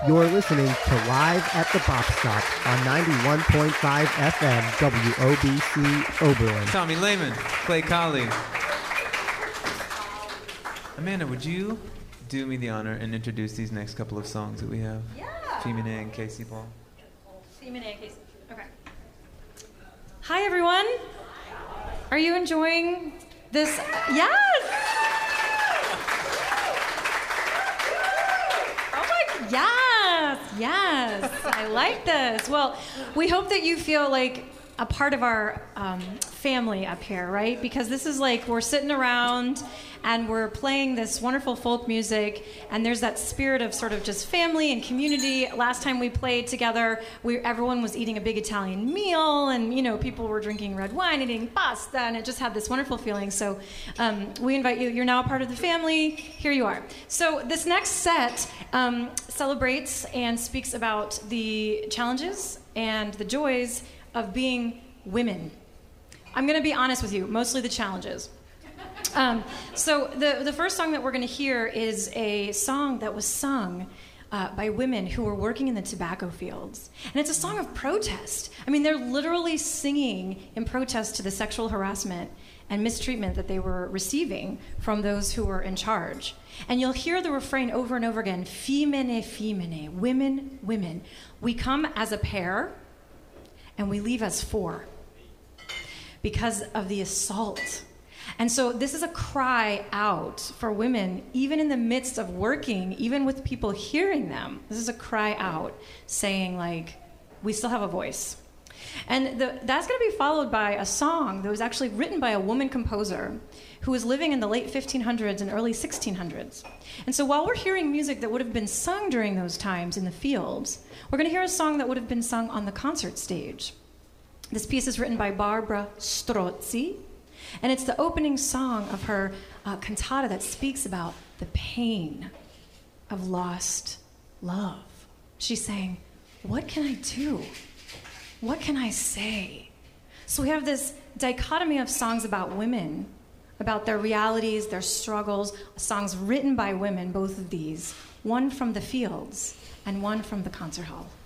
You're listening to Live at the Bop Stop on 91.5 FM WOBC Oberlin. Tommy Lehman, Clay Colley. Amanda, would you do me the honor and introduce these next couple of songs that we have? Yeah. Femine and Casey Paul. Femine and Casey. Okay. Hi, everyone. Are you enjoying this? Yes. Oh my, yes. I like this. Well, we hope that you feel like a part of our family up here, right? Because this is like we're sitting around and we're playing this wonderful folk music, and there's that spirit of sort of just family and community. Last time we played together, everyone was eating a big Italian meal, and people were drinking red wine and eating pasta, and it just had this wonderful feeling. So we invite you. You're now a part of the family. Here you are. So this next set celebrates and speaks about the challenges and the joys of being women. I'm going to be honest with you, mostly the challenges. So the first song that we're going to hear is a song that was sung by women who were working in the tobacco fields. And it's a song of protest. I mean, they're literally singing in protest to the sexual harassment and mistreatment that they were receiving from those who were in charge. And you'll hear the refrain over and over again, femine, femine, women, women. We come as a pair, and we leave as four because of the assault. And so this is a cry out for women, even in the midst of working, even with people hearing them. This is a cry out saying, like, we still have a voice. And that's going to be followed by a song that was actually written by a woman composer who was living in the late 1500s and early 1600s. And so while we're hearing music that would have been sung during those times in the fields, we're going to hear a song that would have been sung on the concert stage. This piece is written by Barbara Strozzi, and it's the opening song of her cantata that speaks about the pain of lost love. She's saying, what can I do? What can I say? So we have this dichotomy of songs about women, about their realities, their struggles, songs written by women, both of these, one from the fields and one from the concert hall.